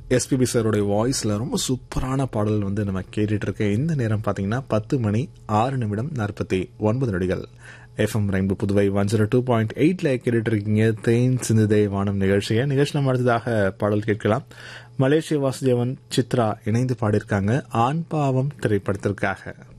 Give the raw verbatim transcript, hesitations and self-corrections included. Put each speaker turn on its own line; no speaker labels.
SPB சாரோடைய வாய்ஸில் ரொம்ப சூப்பரான பாடல் வந்து நம்ம கேட்டுட்டு இருக்க இந்த நேரம் பார்த்தீங்கன்னா பத்து மணி ஆறு நிமிடம் நாற்பத்தி ஒன்பது நொடிகள். FM rainbow Puduvai one zero two point எயிட்ல கேட்டுட்டு இருக்கீங்க தேன் சிந்துதே வானம் நிகழ்ச்சியை. நிகழ்ச்சி நம்ம அடுத்ததாக பாடல் கேட்கலாம். மலேசிய வாசுதேவன் சித்ரா இணைந்து பாடியிருக்காங்க ஆண் பாவம் திரைப்படத்திற்காக.